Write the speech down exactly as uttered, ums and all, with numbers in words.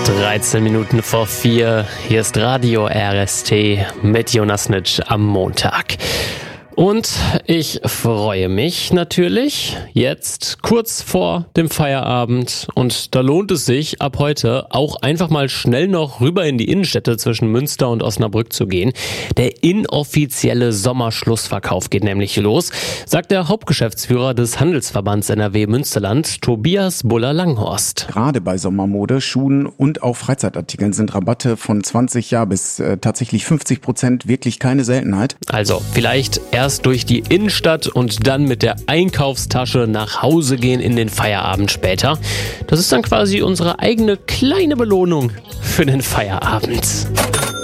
dreizehn Minuten vor vier. Hier ist Radio R S T mit Jonas Nitsch am Montag. Und ich freue mich natürlich jetzt kurz vor dem Feierabend, und da lohnt es sich ab heute auch einfach mal schnell noch rüber in die Innenstädte zwischen Münster und Osnabrück zu gehen. Der inoffizielle Sommerschlussverkauf geht nämlich los, sagt der Hauptgeschäftsführer des Handelsverbands N R W Münsterland, Tobias Buller-Langhorst. Gerade bei Sommermode, Schuhen und auch Freizeitartikeln sind Rabatte von zwanzig ja bis äh, tatsächlich fünfzig Prozent wirklich keine Seltenheit. Also vielleicht erst durch die Innenstadt und dann mit der Einkaufstasche nach Hause gehen in den Feierabend später. Das ist dann quasi unsere eigene kleine Belohnung für den Feierabend.